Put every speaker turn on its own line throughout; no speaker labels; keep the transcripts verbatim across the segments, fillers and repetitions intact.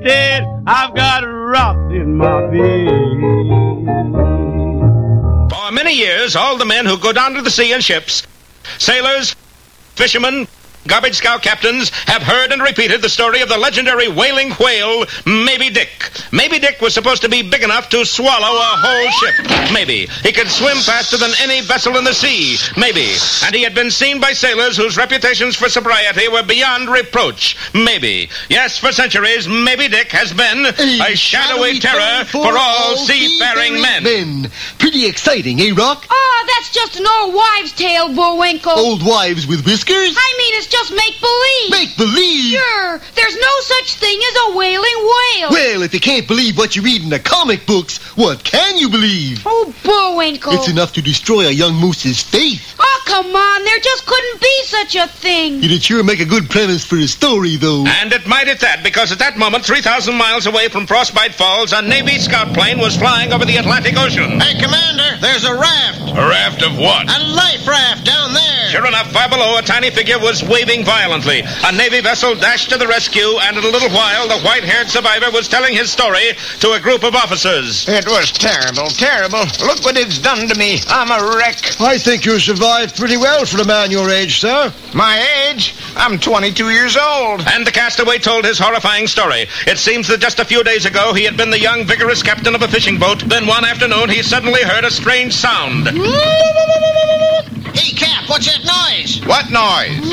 dead. I've got rot in my bed.
For many years, all the men who go down to the sea in ships, sailors, fishermen, garbage scow captains, have heard and repeated the story of the legendary whaling whale, Moby Dick. Moby Dick was supposed to be big enough to swallow a whole ship. Maybe. He could swim faster than any vessel in the sea. Maybe. And he had been seen by sailors whose reputations for sobriety were beyond reproach. Maybe. Yes, for centuries, Moby Dick has been a, a shadowy terror for, for all seafaring men.
men. Pretty exciting, eh, Rock?
Oh, that's just an old wives' tale, Bullwinkle.
Old wives with whiskers?
I mean, it's just make-believe.
Make-believe?
Sure. There's no such thing as a whaling whale.
Well, if you can't believe what you read in the comic books, what can you believe?
Oh, Bullwinkle.
It's enough to destroy a young moose's faith.
Oh, come on. There just couldn't be such a thing.
It'd sure make a good premise for a story, though.
And it might at that, because at that moment, three thousand miles away from Frostbite Falls, a Navy scout plane was flying over the Atlantic Ocean.
Hey, Commander, there's a raft.
A raft of what?
A life raft down there.
Sure enough, far below, a tiny figure was waving violently. A Navy vessel dashed to the rescue, and in a little while, the white-haired survivor was telling his story to a group of officers.
It was terrible, terrible. Look what it's done to me. I'm a wreck.
I think you survived pretty well for a man your age, sir.
My age? I'm twenty-two years old.
And the castaway told his horrifying story. It seems that just a few days ago, he had been the young, vigorous captain of a fishing boat. Then one afternoon, he suddenly heard a strange sound.
Hey, Cap, what's that noise?
What noise?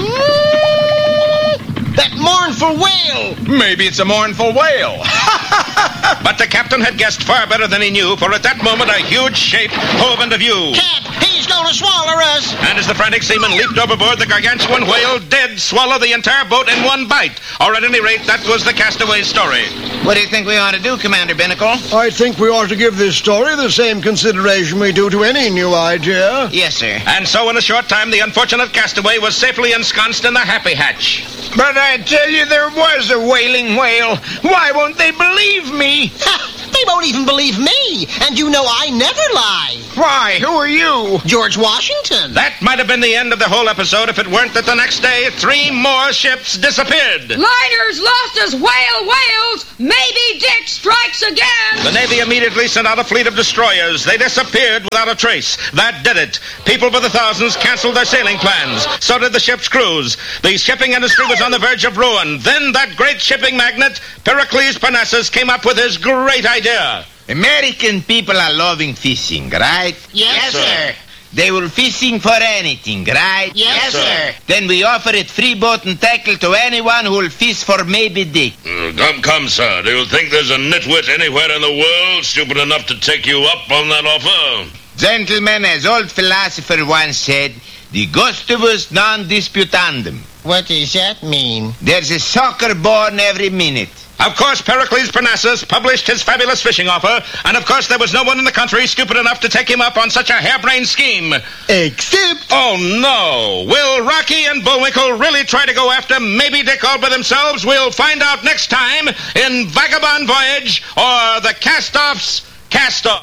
That mournful wail.
Maybe it's a mournful whale. But the captain had guessed far better than he knew, for at that moment a huge shape hove into view.
Cap, he's going to swallow us.
And as the frantic seaman leaped overboard, the gargantuan whale did swallow the entire boat in one bite. Or at any rate, that was the castaway's story.
What do you think we ought to do, Commander Binnacle?
I think we ought to give this story the same consideration we do to any new idea.
Yes, sir.
And so in a short time, the unfortunate castaway was safely ensconced in the Happy Hatch.
But I tell you, there was a whaling whale. Why won't they believe me?
Ha! They won't even believe me. And you know I never lie.
Why? Who are you?
George Washington.
That might have been the end of the whole episode if it weren't that the next day, three more ships disappeared.
Liners lost as whale whales. Maybe Dick strikes again.
The Navy immediately sent out a fleet of destroyers. They disappeared without a trace. That did it. People by the thousands canceled their sailing plans. So did the ship's crews. The shipping industry was on the verge of ruin. Then that great shipping magnate, Pericles Parnassus, came up with his great idea.
American people are loving fishing, right?
Yes, sir.
They will fishing for anything, right?
Yes, sir.
Then we offer it free boat and tackle to anyone who will fish for Moby Dick.
Uh, come, come, sir. Do you think there's a nitwit anywhere in the world stupid enough to take you up on that offer?
Gentlemen, as old philosopher once said, the gustibus non disputandum.
What does that mean?
There's a sucker born every minute.
Of course, Pericles Parnassus published his fabulous fishing offer, and of course there was no one in the country stupid enough to take him up on such a harebrained scheme.
Except...
Oh, no. Will Rocky and Bullwinkle really try to go after Moby Dick all by themselves? We'll find out next time in Vagabond Voyage or The Cast-Off's Cast-Off.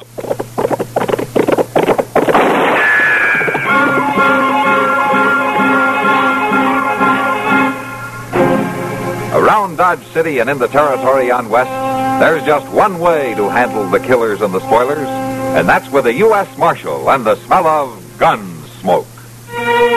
Around Dodge City and in the territory on West, there's just one way to handle the killers and the spoilers, and that's with a U S Marshal and the smell of gun smoke.